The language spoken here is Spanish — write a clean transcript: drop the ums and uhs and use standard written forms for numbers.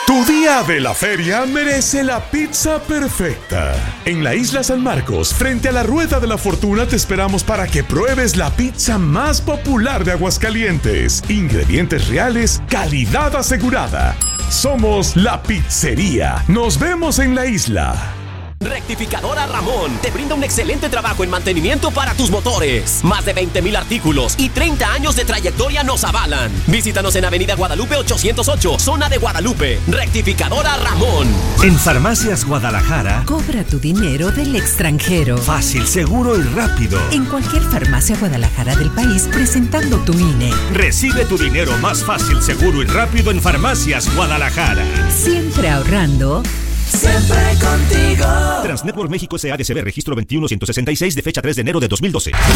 Tu día de la feria merece la pizza perfecta. En la Isla San Marcos, frente a la Rueda de la Fortuna, te esperamos para que pruebes la pizza más popular de Aguascalientes. Ingredientes reales, calidad asegurada. Somos La Pizzería. Nos vemos en la isla. Rectificadora Ramón te brinda un excelente trabajo en mantenimiento para tus motores. Más de 20,000 artículos y 30 años de trayectoria nos avalan. Visítanos en Avenida Guadalupe 808, zona de Guadalupe. Rectificadora Ramón. En Farmacias Guadalajara, cobra tu dinero del extranjero. Fácil, seguro y rápido. En cualquier farmacia Guadalajara del país, presentando tu INE. Recibe tu dinero más fácil, seguro y rápido en Farmacias Guadalajara. Siempre ahorrando. Siempre contigo. Transnetwork México SADCB registro 21166 de fecha 3 de enero de 2012.